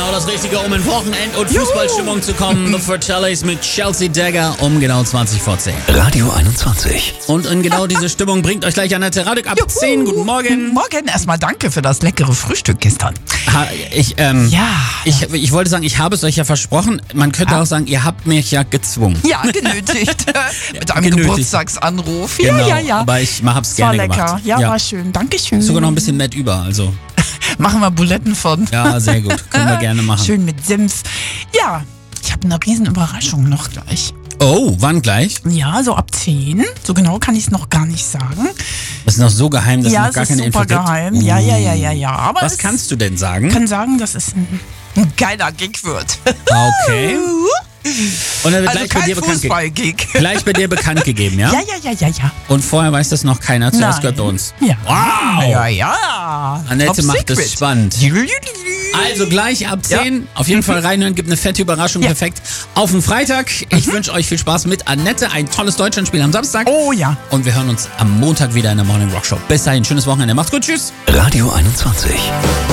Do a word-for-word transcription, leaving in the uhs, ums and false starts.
genau das Richtige, um in Wochenend- und Fußballstimmung zu kommen. The Fratellis mit Chelsea Dagger um genau zwanzig vor zehn. Radio einundzwanzig. Und in genau diese Stimmung bringt euch gleich Annette Radek ab Juhu. zehn. Guten Morgen. Morgen. Erstmal danke für das leckere Frühstück gestern. Ha, ich, ähm, Ja. ich, ich wollte sagen, ich habe es euch ja versprochen. Man könnte Ah. auch sagen, ihr habt mich ja gezwungen. Ja, genötigt. Mit einem genötigt. Geburtstagsanruf. Ja, Genau, ja, ja. aber ich hab's Es war gerne lecker. gemacht. Ja, Ja. war schön. Dankeschön. Sogar noch ein bisschen nett über, also. Machen wir Buletten von. Ja, sehr gut. Können wir gerne machen. Schön mit Senf. Ja, ich habe eine riesen Überraschung noch gleich. Oh, wann gleich? Ja, so ab zehn. So genau kann ich es noch gar nicht sagen. Das ist noch so geheim, dass es ja, noch es gar ist keine super Info gibt. geheim. Ja, ja, ja, ja, ja. Aber Was es kannst du denn sagen? kann sagen, dass es ein, ein geiler Gig wird. Okay. Und dann wird Also gleich bei kein dir bekannt gegeben. Fußball-Gig. Gleich bei dir bekannt gegeben, ja? Ja, ja, ja, ja, ja. Und vorher weiß das noch keiner. Zuerst Nein. gehört bei uns. Ja. Wow. Ja, ja. Annette Top macht es secret. spannend. Also gleich ab zehn. Auf jeden Fall reinhören, gibt eine fette Überraschung. Ja. Perfekt. Auf den Freitag. Ich wünsche euch viel Spaß mit Annette. Ein tolles Deutschlandspiel am Samstag. Oh ja. Und wir hören uns am Montag wieder in der Morning Rock Show. Bis dahin, schönes Wochenende. Macht's gut. Tschüss. Radio einundzwanzig.